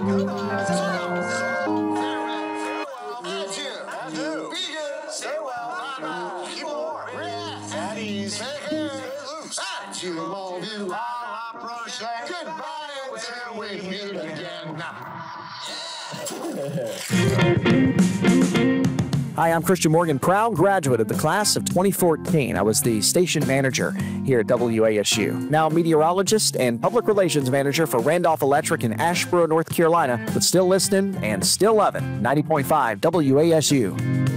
Adieu. Be good. Stay well. Bye-bye. Keep warm. Relax. At ease. Take care. Loose. Adieu, mon vieux. À la prochaine. Goodbye until we meet again. Hi, I'm Christian Morgan, proud graduate of the class of 2014. I was the station manager here at WASU. Now meteorologist and public relations manager for Randolph Electric in Asheboro, North Carolina, but still listening and still loving 90.5 WASU.